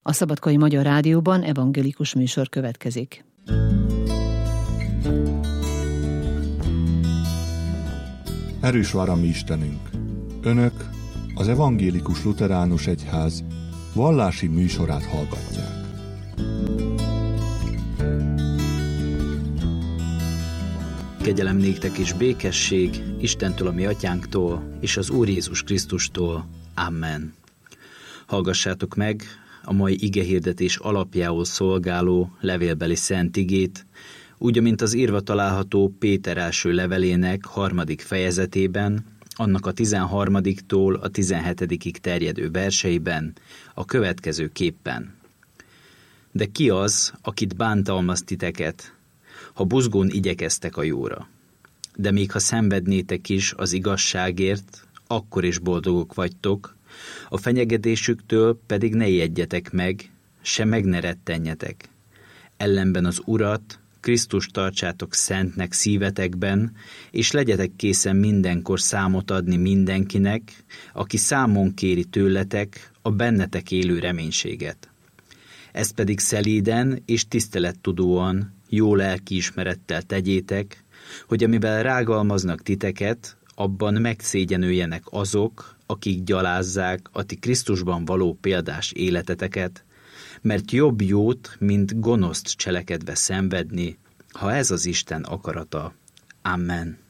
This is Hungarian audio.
A Szabadkai Magyar Rádióban evangélikus műsor következik. Erős vár a mi Istenünk! Önök az Evangélikus Lutheránus Egyház vallási műsorát hallgatják. Kegyelem néktek és békesség Istentől, a mi atyánktól, és az Úr Jézus Krisztustól. Amen. Hallgassátok meg a mai igehirdetés alapjául szolgáló levélbeli szent igét, úgy, amint az írva található Péter első levelének 3. fejezetében, annak a 13-tól a 17-ig terjedő verseiben, a következő képpen. De ki az, akit bántalmaz titeket, ha buzgón igyekeztek a jóra? De még ha szenvednétek is az igazságért, akkor is boldogok vagytok, a fenyegetésüktől pedig ne ijedjetek meg, se meg ne rettenjetek. Ellenben az Urat, Krisztust tartsátok szentnek szívetekben, és legyetek készen mindenkor számot adni mindenkinek, aki számon kéri tőletek a bennetek élő reménységet. Ezt pedig szelíden és tisztelettudóan, jó lelkiismerettel tegyétek, hogy amivel rágalmaznak titeket, abban megszégyenüljenek azok, akik gyalázzák a ti Krisztusban való példás életeteket, mert jobb jót, mint gonoszt cselekedve szenvedni, ha ez az Isten akarata. Amen.